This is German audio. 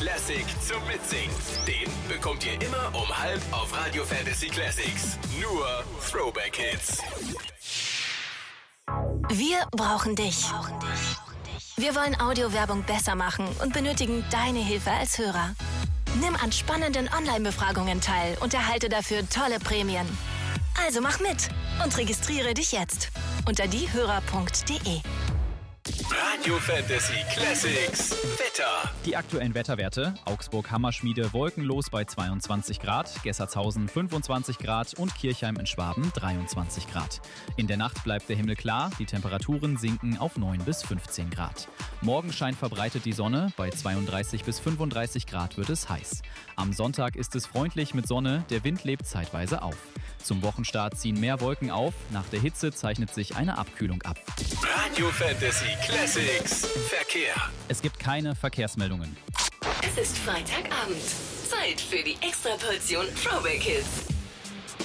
Classic zum Mitsingen. Den bekommt ihr immer um 5 auf Radio Fantasy Classics. Nur Throwback Hits. Wir brauchen dich. Wir wollen Audiowerbung besser machen und benötigen deine Hilfe als Hörer. Nimm an spannenden Online-Befragungen teil und erhalte dafür tolle Prämien. Also mach mit und registriere dich jetzt unter diehörer.de. Radio Fantasy Classics Wetter. Die aktuellen Wetterwerte: Augsburg-Hammerschmiede wolkenlos bei 22 Grad, Gessertshausen 25 Grad und Kirchheim in Schwaben 23 Grad. In der Nacht bleibt der Himmel klar, die Temperaturen sinken auf 9 bis 15 Grad. Morgen scheint verbreitet die Sonne, bei 32 bis 35 Grad wird es heiß. Am Sonntag ist es freundlich mit Sonne, der Wind lebt zeitweise auf. Zum Wochenstart ziehen mehr Wolken auf, nach der Hitze zeichnet sich eine Abkühlung ab. Radio Fantasy Classics Verkehr. Es gibt keine Verkehrsmeldungen. Es ist Freitagabend. Zeit für die Extraportion Throwback Hits.